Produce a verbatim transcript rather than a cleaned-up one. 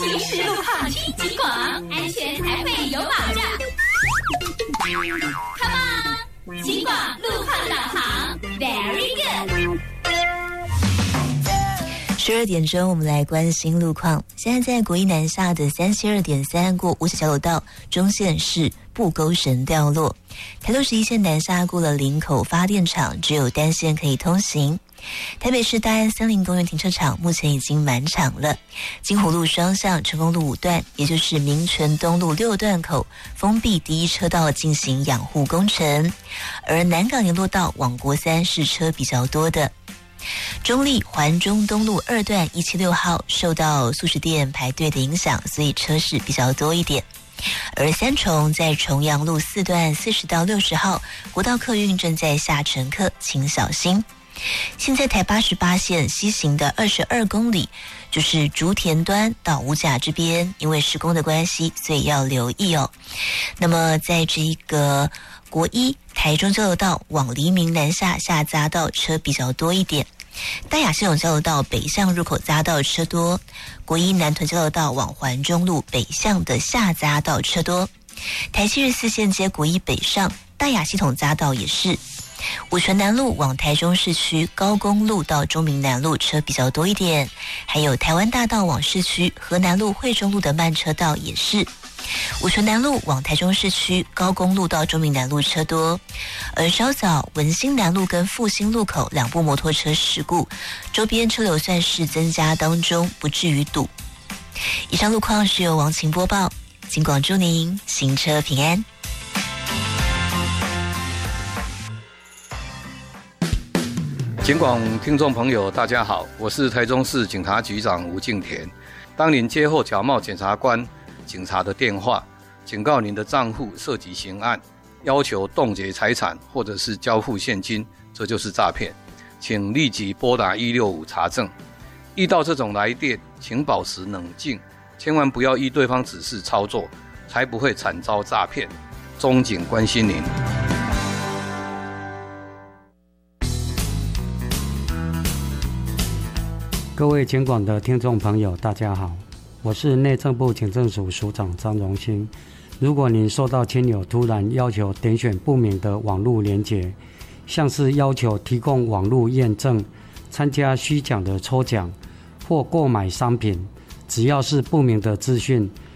随时路况听警广，安全才会有保障。Come on， 警广路况导航 ，Very good。 十二点钟，我们来关心路况。现在在国一南下的三七二点三过五甲交流道中线是布沟绳掉落，台东十一线南下过了林口发电厂，只有单线可以通行。台北市大安森林公园停车场目前已经满场了，金湖路双向成功路五段，也就是民权东路六段口封闭第一车道进行养护工程，而南港联络道往国三是车比较多的。中立环中东路二段一七六号受到素食店排队的影响，所以车是比较多一点。而三重在重阳路四段四十到六十号国道客运正在下乘客，请小心。现在台八十八线西行的二十二公里，就是竹田端到五甲这边，因为施工的关系，所以要留意哦。那么在这个国一台中交流道往黎明南下下匝道车比较多一点，大雅系统交流道北向入口匝道车多，国一南屯交流道往环中路北向的下匝道车多，台七十四线接国一北上大雅系统匝道也是。五权南路往台中市区高公路到中明南路车比较多一点，还有台湾大道往市区河南路惠中路的慢车道也是。五权南路往台中市区高公路到中明南路车多，而稍早文心南路跟复兴路口两部摩托车事故，周边车流算是增加当中，不至于堵。以上路况是由王晴播报，警广祝您行车平安。 警广听众朋友大家好，我是台中市警察局长吴敬田。当您接获假冒检察官、警察的电话，警告您的账户涉及刑案，要求冻结财产或者是交付现金，这就是诈骗，请立即拨打一六五查证。遇到这种来电，请保持冷静，千万不要依对方指示操作，才不会惨遭诈骗。中警关心您。 各位警广的听众朋友大家好，我是内政部警政署署长张荣兴。如果您收到亲友突然要求点选不明的网络连结，像是要求提供网络验证、参加虚假的抽奖或购买商品，只要是不明的资讯，